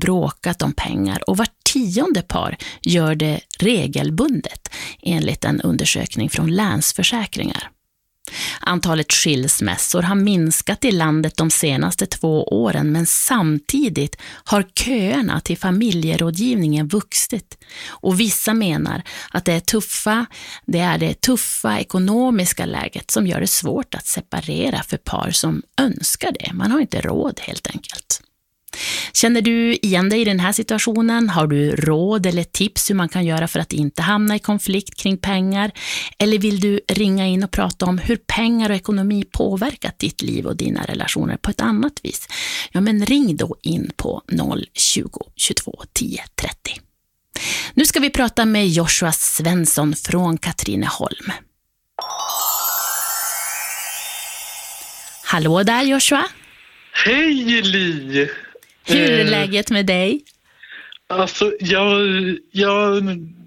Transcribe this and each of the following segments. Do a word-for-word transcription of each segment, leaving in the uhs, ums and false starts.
bråkat om pengar och var tionde par gör det regelbundet enligt en undersökning från Länsförsäkringar. Antalet skilsmässor har minskat i landet de senaste två åren, men samtidigt har köerna till familjerådgivningen vuxit. Och vissa menar att det är tuffa, det är det tuffa ekonomiska läget som gör det svårt att separera för par som önskar det. Man har inte råd helt enkelt. Känner du igen dig i den här situationen? Har du råd eller tips hur man kan göra för att inte hamna i konflikt kring pengar? Eller vill du ringa in och prata om hur pengar och ekonomi påverkat ditt liv och dina relationer på ett annat vis? Ja, men ring då in på noll tjugo tjugotvå tio trettio. Nu ska vi prata med Joshua Svensson från Katrineholm. Hallå där Joshua. Hej Li! Hur är läget med dig? Alltså, jag, jag,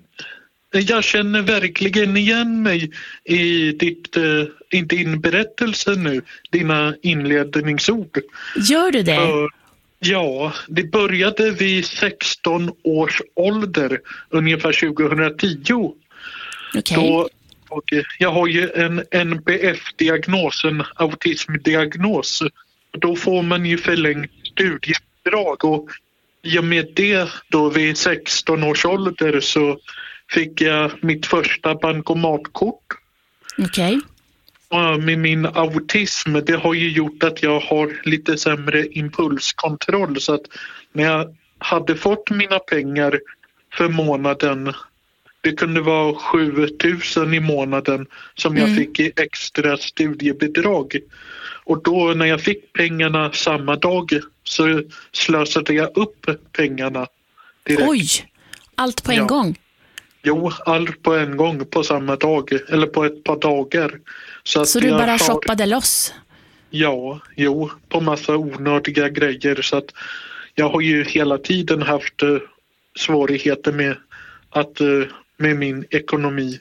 jag känner verkligen igen mig i ditt, i din berättelse nu, dina inledningsord. Gör du det? För, ja, det började vid sexton års ålder, ungefär tjugohundratio. Okay. Då, och jag har ju en N P F-diagnos, en autismdiagnos. Då får man ju förlängt studiebidrag och i och med det då vid sexton års ålder så fick jag mitt första bankomatkort. Okej. Okay. Med min autism, det har ju gjort att jag har lite sämre impulskontroll, så att när jag hade fått mina pengar för månaden, det kunde vara sju tusen i månaden som jag mm. fick i extra studiebidrag. Och då när jag fick pengarna samma dag så slösade jag upp pengarna direkt. Oj, allt på en ja. gång? Jo, allt på en gång på samma dag, eller på ett par dagar. Så, att så du bara har... shoppade loss? Ja, jo, på massa onödiga grejer. Så att jag har ju hela tiden haft uh, svårigheter med, att, uh, med min ekonomi.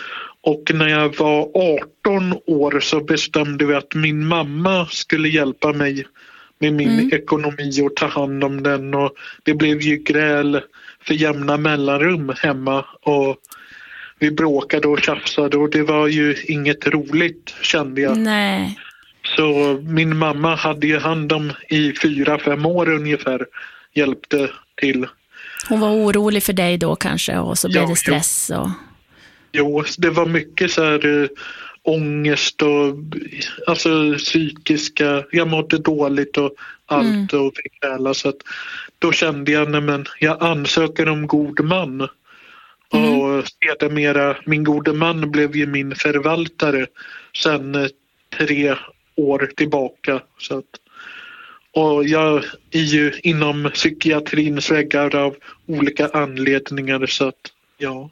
Och när jag var arton år så bestämde vi att min mamma skulle hjälpa mig med min mm. ekonomi och ta hand om den. Och det blev ju gräl för jämna mellanrum hemma och vi bråkade och tjafsade och det var ju inget roligt, kände jag. Nej. Så min mamma hade ju hand om i fyra, fem år ungefär, hjälpte till. Hon var orolig för dig då kanske och så blev ja, det stress och... Jo, det var mycket så här äh, ångest och alltså psykiska, jag mådde dåligt och allt mm. och fick gräla, så att då kände jag, nej men jag ansöker om god man. Mm. Och sedermera, min gode man blev ju min förvaltare sen äh, tre år tillbaka. Så att, och jag är ju inom psykiatrins väggar av olika anledningar, så att ja.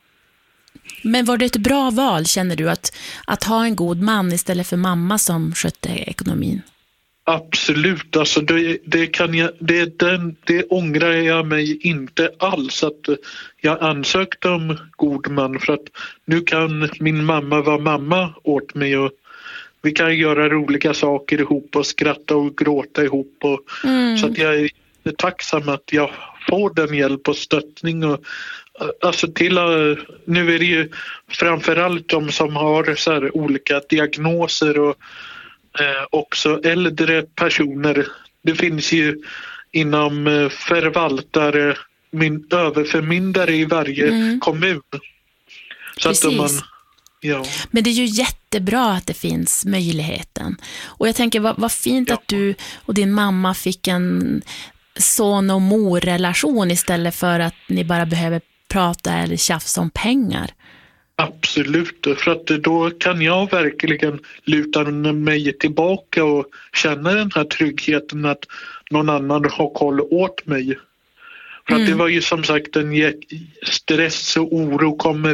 Men var det ett bra val, känner du, att, att ha en god man istället för mamma som skötte ekonomin? Absolut, alltså det, det kan jag, det, den, det ångrar jag mig inte alls att jag ansökte om god man, för att nu kan min mamma vara mamma åt mig och vi kan göra roliga saker ihop och skratta och gråta ihop och, mm. så att jag är tacksam att jag får den hjälp och stöttning och alltså till, nu är det ju framförallt de som har så här olika diagnoser och eh, också äldre personer. Det finns ju inom förvaltare, min, överförmyndare i varje mm. kommun. Så Precis. Att man, ja. Men det är ju jättebra att det finns möjligheten. Och jag tänker, vad, vad fint ja. Att du och din mamma fick en son- och morrelation istället för att ni bara behöver prata eller tjafsa om pengar. Absolut, för att då kan jag verkligen luta mig tillbaka och känna den här tryggheten att någon annan har koll åt mig. För mm. att det var ju som sagt en stress och oro kommer,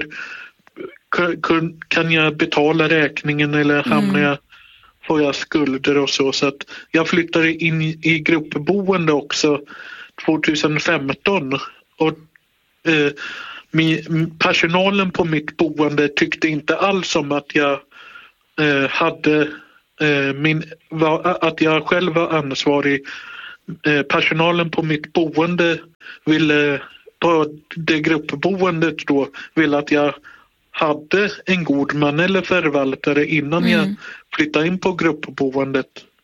kan jag betala räkningen eller hamnar jag, får jag skulder och så. Så att jag flyttade in i gruppboende också tjugohundrafemton och eh, min, personalen på mitt boende tyckte inte alls om att jag eh, hade eh, min, var, att jag själv var ansvarig eh, personalen på mitt boende ville, på det gruppboendet då, ville att jag hade en god man eller förvaltare innan mm. jag flyttade in på gruppboendet.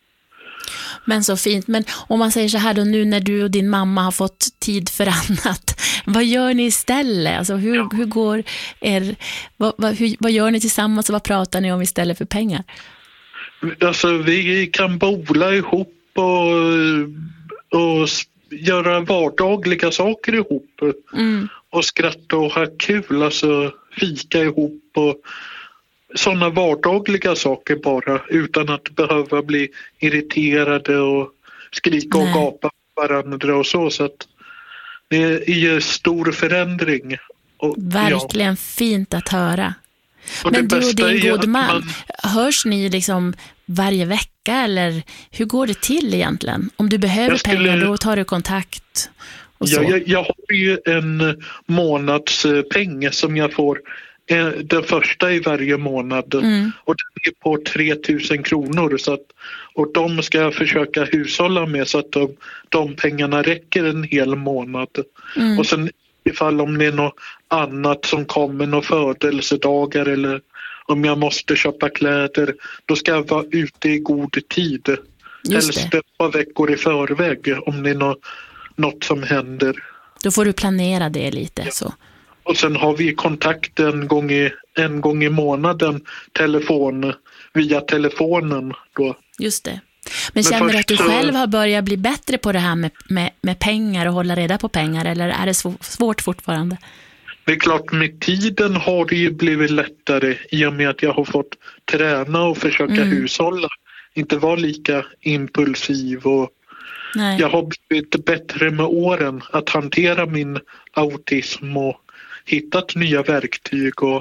Men så fint. Men om man säger så här då, nu när du och din mamma har fått tid för annat, vad gör ni istället? Alltså hur, ja. hur går er, vad, vad, hur, vad gör ni tillsammans och vad pratar ni om istället för pengar? Alltså vi kan bola ihop och, och göra vardagliga saker ihop mm. och skratta och ha kul, alltså fika ihop och sådana vardagliga saker bara, utan att behöva bli irriterade och skrika och Nej. gapa varandra och så, så att det är en stor förändring. Och, verkligen ja. fint att höra. Och men du och din god man, man, hörs ni liksom varje vecka eller hur går det till egentligen? Om du behöver skulle, pengar då tar du kontakt och så. Ja, jag, jag har ju en månadspeng som jag får den första i varje månad mm. och den är på tre tusen kronor så att, och de ska jag försöka hushålla med så att de, de pengarna räcker en hel månad. Mm. Och sen ifall om det är något annat som kommer, några födelsedagar eller om jag måste köpa kläder, då ska jag vara ute i god tid. Helst ett par veckor i förväg om det är något, något som händer. Då får du planera det lite ja. så. Och sen har vi kontakt en gång i, en gång i månaden telefon, via telefonen då. Just det. Men, Men känner du att du själv har börjat bli bättre på det här med, med, med pengar och hålla reda på pengar eller är det svårt fortfarande? Det är klart, med tiden har det ju blivit lättare i och med att jag har fått träna och försöka mm. hushålla. Inte vara lika impulsiv och Nej. jag har blivit bättre med åren att hantera min autism och hittat nya verktyg och,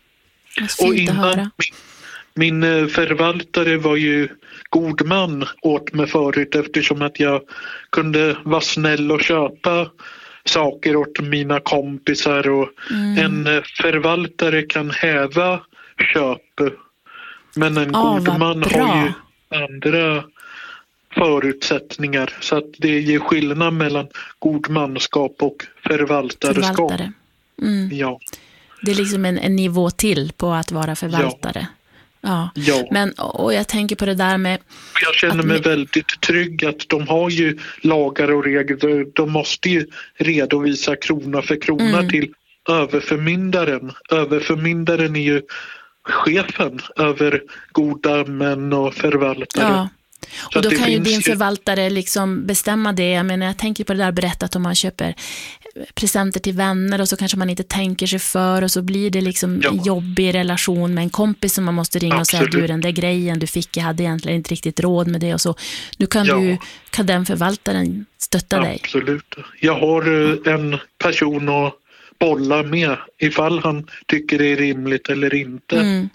och innan min, min förvaltare var ju god man åt mig förut eftersom att jag kunde vara snäll och köpa saker åt mina kompisar och mm. en förvaltare kan häva köp men en oh, god man bra. har ju andra förutsättningar så att det ger skillnad mellan godmanskap och förvaltarskap. Förvaltare. Mm. Ja. Det är liksom en, en nivå till på att vara förvaltare. Ja. Ja. ja. Men, och jag tänker på det där med... Jag känner mig ni... väldigt trygg att de har ju lagar och regler. De måste ju redovisa krona för krona mm. till överförmyndaren. Överförmyndaren är ju chefen över goda män och förvaltare. Ja. Och då kan ju din förvaltare liksom bestämma det. Jag menar, jag tänker på det där berättat om man köper presenter till vänner och så kanske man inte tänker sig för och så blir det liksom ja. en jobbig relation med en kompis som man måste ringa Absolut. och säga du, den där grejen du fick, jag hade egentligen inte riktigt råd med det och så. Nu kan ja. du, kan den förvaltaren stötta Absolut. dig. Absolut. Jag har ja. en person att bolla med ifall han tycker det är rimligt eller inte. Mm.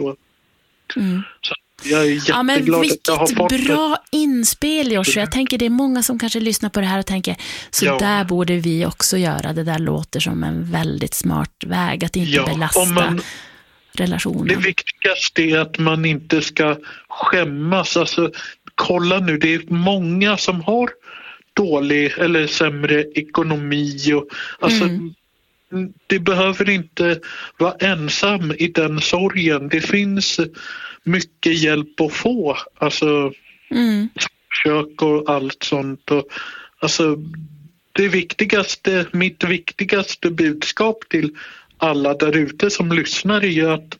Mm. Så jag är jätteglad ja, men att jag har fått vilket bra det. inspel, Joshua. Jag tänker det är många som kanske lyssnar på det här och tänker så ja. där borde vi också göra. Det där låter som en väldigt smart väg att inte ja, belasta man, relationen. Det viktigaste är att man inte ska skämmas. Alltså, kolla nu, det är många som har dålig eller sämre ekonomi. Och, alltså, mm. det behöver inte vara ensam i den sorgen. Det finns mycket hjälp att få. Alltså mm. kök och allt sånt. Och, alltså, det viktigaste, mitt viktigaste budskap till alla där ute som lyssnar är ju att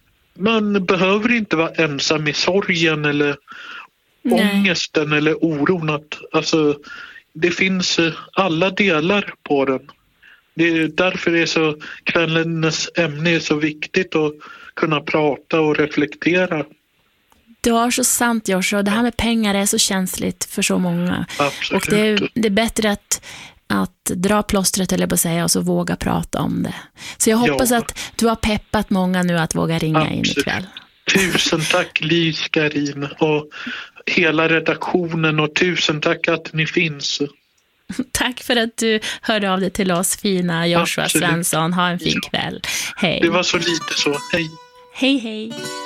man behöver inte vara ensam i sorgen eller Nej. ångesten eller oron. Att, alltså, det finns alla delar på den. Det är därför det är så, kvällens ämne är så viktigt att kunna prata och reflektera. Du har så sant, Joshua. Det här med pengar är så känsligt för så många. Absolut. Och det är, det är bättre att, att dra plåstret eller bara säga och så våga prata om det. Så jag hoppas ja. att du har peppat många nu att våga ringa Absolut. in ikväll. Tusen tack Lys, Karin och hela redaktionen och tusen tack att ni finns. Tack för att du hörde av dig till oss, fina Joshua Absolut. Svensson. Ha en fin kväll. Hej. Det var så lite så. Hej. Hej, hej.